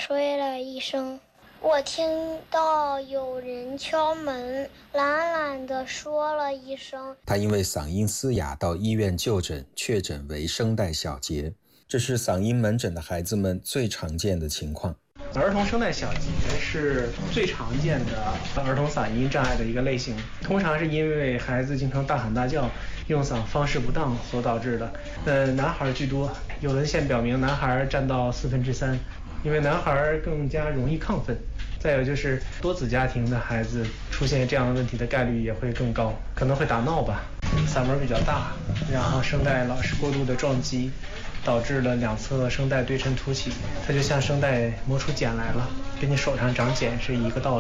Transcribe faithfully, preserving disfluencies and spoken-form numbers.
睡了一声，我听到有人敲门，懒懒地说了一声。 他因为嗓音嘶哑到医院就诊，确诊为声带小结。这是嗓音门诊的孩子们最常见的情况。 儿童声带小结是最常见的儿童嗓音障碍的一个类型，通常是因为孩子经常大喊大叫、用嗓方式不当所导致的。呃，男孩居多，有文献表明男孩占到四分之三，因为男孩更加容易亢奋。再有就是多子家庭的孩子出现这样的问题的概率也会更高，可能会打闹吧，嗓门比较大，然后声带老是过度的撞击，导致了两侧声带对称凸起，它就像声带磨出茧来了，跟你手上长茧是一个道理。